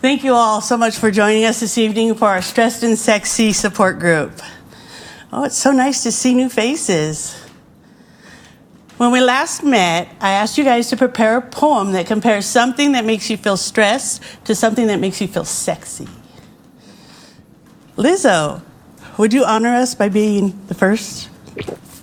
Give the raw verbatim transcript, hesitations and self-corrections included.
Thank you all so much for joining us this evening for our Stressed and Sexy support group. Oh, it's so nice to see new faces. When we last met, I asked you guys to prepare a poem that compares something that makes you feel stressed to something that makes you feel sexy. Lizzo, would you honor us by being the first?